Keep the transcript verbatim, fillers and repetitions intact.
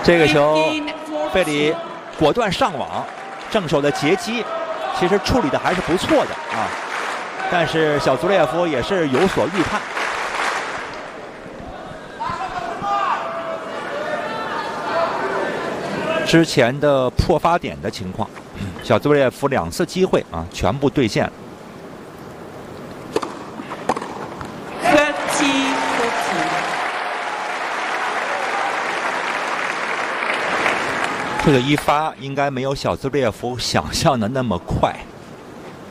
这个球，费里果断上网，正手的截击，其实处理的还是不错的啊。但是小祖列夫也是有所预判。之前的破发点的情况，小祖列夫两次机会啊，全部兑现了。 这个一发应该没有小兹列夫想象的那么快。